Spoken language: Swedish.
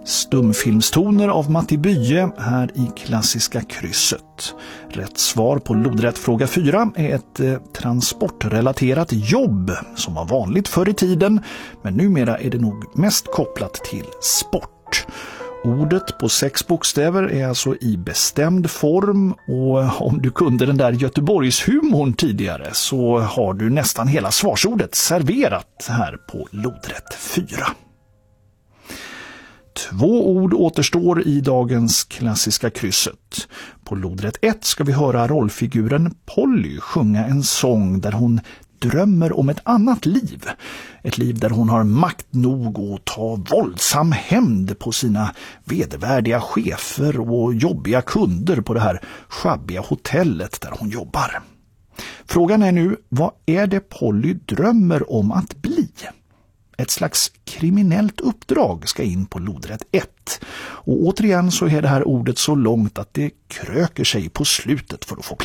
Stumfilmstoner av Matti Bye här i Klassiska krysset. Rätt svar på lodrätt fråga 4 är ett transportrelaterat jobb som var vanligt förr i tiden, men numera är det nog mest kopplat till sport. Ordet på 6 bokstäver är alltså i bestämd form, och om du kunde den där Göteborgshumorn tidigare så har du nästan hela svarsordet serverat här på lodrätt 4. 2 ord återstår i dagens Klassiska krysset. På lodrätt 1 ska vi höra rollfiguren Polly sjunga en sång där hon drömmer om ett annat liv. Ett liv där hon har makt nog att ta våldsam hämnd på sina vedervärdiga chefer och jobbiga kunder på det här schabbiga hotellet där hon jobbar. Frågan är nu, vad är det Polly drömmer om att bli? Ett slags kriminellt uppdrag ska in på lodrätt 1. Och återigen så är det här ordet så långt att det kröker sig på slutet för att få plats.